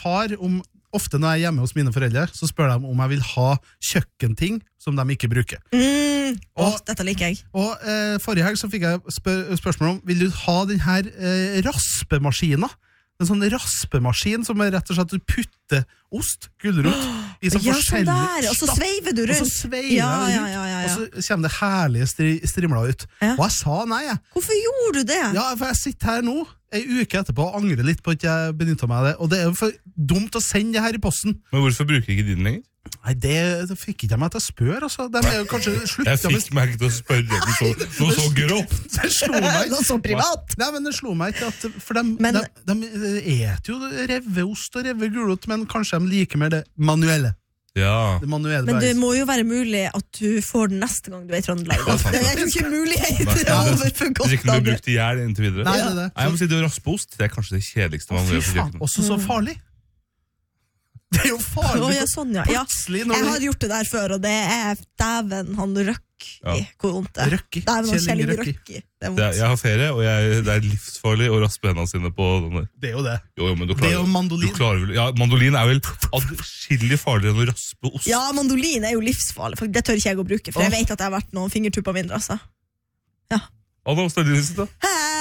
far om, ofte når jeg hjemme hos mine foreldre, så spør de om jeg vil ha kjøkkenting som de ikke bruker. Dette liker jeg. Og forrige helg så fikk jeg spørsmål om, vil du ha den her raspemaskinen? En sånn raspemaskin som rett og slett du putter ost, gulrot, i sånn forskjellig der, og så sveiver du rundt. Og så sveiver jeg rundt, og så kommer det herlige strimler ut. Og jeg sa nei, jeg. Hvorfor gjorde du det? Ja, for jeg sitter her nå, en uke etterpå, og angrer litt på at jeg benyttet meg av det, og det er jo for dumt å sende det her i posten. Men hvorfor bruker ikke din lenger? Nei, det fikk ikke jeg meg til å spørre, altså. De er jo kanskje slutta Jeg fikk meg ikke til å spørre noe så grovt. Det slo meg. Noe så privat. Nei, men det slo meg ikke at, for de et jo reveost og revegulrot, men kanskje de liker mer det manuelle. Ja. Det manuelle men det må jo være mulig at du får den neste gang du er i Trøndelag. Det er jo ikke mulighet overfor godt. Hvis ikke du brukte gjær inntil videre. Nei, det. Jeg må si det å raspe ost, det er kanskje det kjedeligste man gjør på kjøkkenet. Også så farlig. Det er jo farlig. Sånn, ja. Jeg har gjort det der før, og det er dæven han Røkki. Hvor vondt det er. Dæven han Kjell Inge Røkki. Jeg har ferie, og det er livsfarlig å raspe hendene sine på denne. Det er jo det. Jo, men du klarer, det er jo mandolin. Ja, mandolin er vel adskillig farligere enn å raspe ost. Ja, mandolin er jo livsfarlig, for det tør ikke jeg å bruke, for jeg vet at det har vært noen fingertupper mindre, altså. Ja. Anna, hva står din liste da?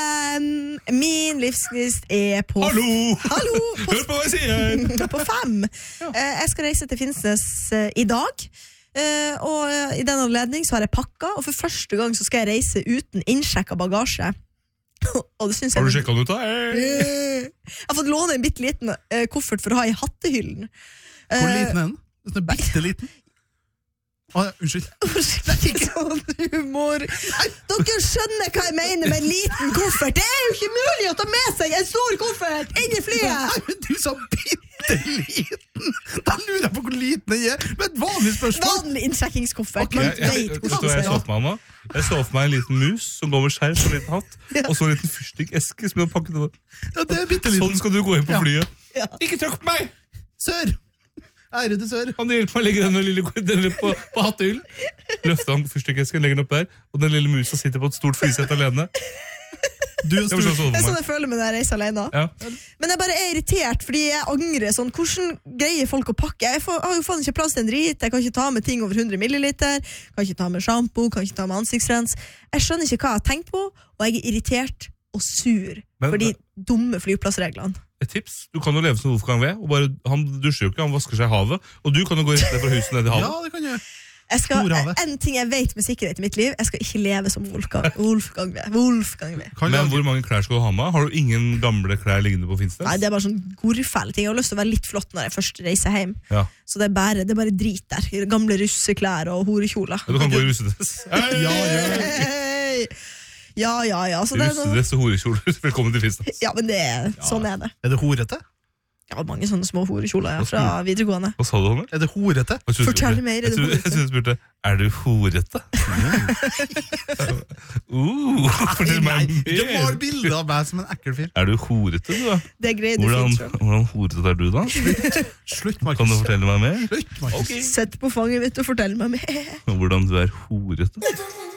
Min livslist er på... Hallo! Hør på hva jeg sier! På 5. Jeg skal reise til Finnsnes i dag, og i den anledning så har jeg pakket, og for første gang så skal jeg reise uten innsjekket bagasje. Og det synes jeg... Har du sjekket den ut da? Jeg har fått låne en bitteliten koffert for å ha i hattehyllen. Hvor liten er den? Den er bitteliten. Unnskyld. Det er ikke sånn humor. Dere skjønner hva jeg mener med en liten koffert. Det er jo ikke mulig å ta med seg en stor koffert inn i flyet. Nei, men du sa bitteliten. Da lurer jeg på hvor liten den er. Men et vanlig spørsmål. Vanlig innsjekkingskoffert. Jeg så for meg, Anna. Jeg så for meg en liten mus som går med skjerf og en liten hatt, og så en liten fyrstikkeske som jeg har pakket over. Ja, det er bitteliten. Sånn skal du gå inn på flyet. Ikke tråkk på meg! Sør! Ære til sør. Han hjelper meg å legge den på hattehyllen. Løfter han fyrstikesken, legger den opp der, og den lille musa sitter på et stort flysett alene. Det er sånn jeg føler med når jeg reiser alene. Ja. Men jeg bare er irritert, fordi jeg angrer sånn. Hvordan greier folk å pakke? Jeg har jo faen ikke plass til en drit. Jeg kan ikke ta med ting over 100 milliliter. Kan ikke ta med shampoo, kan ikke ta med ansiktsrens. Jeg skjønner ikke hva jeg har tenkt på, og jeg er irritert og sur for de dumme flyplassreglene. Et tips, du kan jo leve som Wolfgang V, og bare, han dusjer jo ikke, han vasker seg i havet, og du kan jo gå rett ned fra huset ned i havet. Ja, det kan jeg. En ting jeg vet med sikkerhet i mitt liv, jeg skal ikke leve som Wolfgang V. Men hvor mange klær skal du ha med? Har du ingen gamle klær liggende på Finnsnes? Nei, det er bare sånn gorfæle ting. Jeg har lyst til å være litt flott når jeg først reiser hjem. Ja. Så det er bare drit der. Gamle russeklær og horekjoler. Ja, du kan gå i russedress. Ja. Så russedress og horekjoler. Velkommen til Finnsnes. Ja, men sånn er det. Er det horete? Ja, mange sånne små horekjoler fra videregående. Hva sa du, Honor? Er det horete? Fortell mer, er det horete? Jeg synes du spurte, er du horete? Fortell meg mer. Det var bildet av meg som en ekkel fyr. Er du horete, du da? Det greier du fint selv. Hvordan horete er du da? Slutt, Markus. Kan du fortelle meg mer? Slutt, Markus. Sett på fanget mitt og fortell meg mer. Hvordan du er horete?